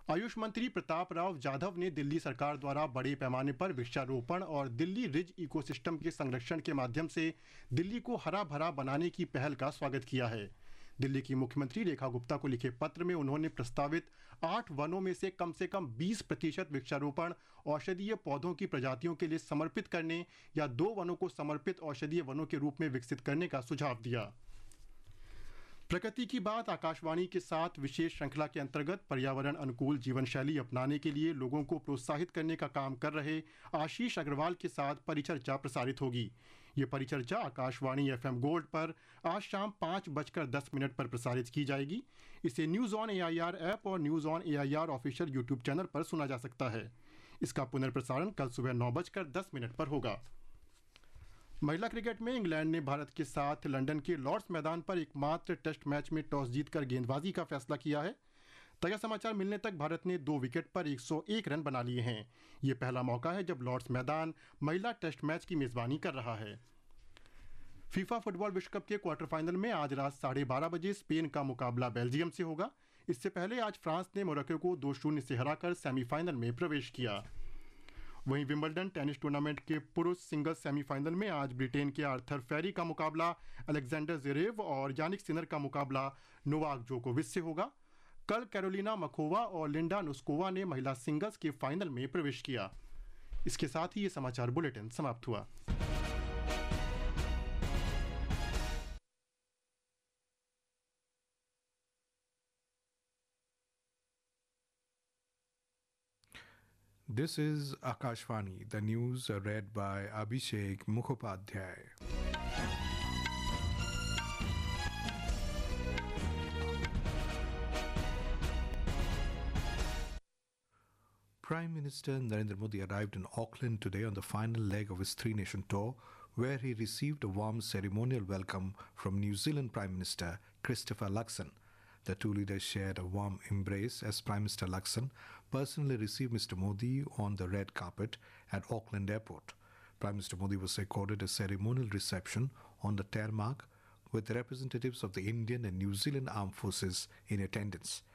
आयुष मंत्री प्रताप राव जाधव ने दिल्ली सरकार द्वारा बड़े पैमाने पर वृक्षारोपण और दिल्ली रिज इकोसिस्टम के संरक्षण के माध्यम से दिल्ली को हरा भरा बनाने की पहल का स्वागत किया है। दिल्ली की मुख्यमंत्री रेखा गुप्ता को लिखे पत्र में उन्होंने प्रस्तावित 8 वनों में से कम 20% वृक्षारोपण औषधीय पौधों की प्रजातियों के लिए समर्पित करने या 2 वनों को समर्पित औषधीय वनों के रूप में विकसित करने का सुझाव दिया। प्रकृति की बात आकाशवाणी के साथ विशेष श्रृंखला के अंतर्गत पर्यावरण अनुकूल जीवन शैली अपनाने के लिए लोगों को प्रोत्साहित करने का काम कर रहे आशीष अग्रवाल के साथ परिचर्चा प्रसारित होगी। ये परिचर्चा आकाशवाणी FM गोल्ड पर आज शाम 5:10 पर प्रसारित की जाएगी। इसे न्यूज़ ऑन AIR ऐप और news on AIR official YouTube channel पर सुना जा सकता है। इसका पुनर्प्रसारण कल सुबह 9:10 पर होगा। महिला क्रिकेट में इंग्लैंड ने भारत के साथ लंदन के लॉर्ड्स मैदान पर एकमात्र टेस्ट मैच में टॉस जीतकर गेंदबाजी का फैसला किया है। ताजा समाचार मिलने तक भारत ने 2 विकेट पर 101 रन बना लिए हैं। ये पहला मौका है जब लॉर्ड्स मैदान महिला टेस्ट मैच की मेजबानी कर रहा है। फीफा फुटबॉल विश्व कप के क्वार्टर फाइनल में आज रात 12:30 बजे स्पेन का मुकाबला बेल्जियम से होगा। इससे पहले आज फ्रांस ने मोरक्को को 2-0 से हराकर सेमीफाइनल में प्रवेश किया। वहीं विंबलडन टेनिस टूर्नामेंट के पुरुष सिंगल्स सेमीफाइनल में आज ब्रिटेन के आर्थर फेरी का मुकाबला अलेक्जेंडर ज़वेरेव और यानिक सिनर का मुकाबला नोवाक जोकोविच से होगा। कल कैरोलिना मखोवा और लिंडा नुस्कोवा ने महिला सिंगल्स के फाइनल में प्रवेश किया। इसके साथ ही ये समाचार बुलेटिन समाप्त हुआ। This is Akashvani, the news read by Abhishek Mukhopadhyay. Prime Minister Narendra Modi arrived in Auckland today on the final leg of his three-nation tour, where he received a warm ceremonial welcome from New Zealand Prime Minister Christopher Luxon. The two leaders shared a warm embrace as Prime Minister Luxon personally received Mr. Modi on the red carpet at Auckland Airport. Prime Minister Modi was accorded a ceremonial reception on the tarmac with representatives of the Indian and New Zealand armed forces in attendance.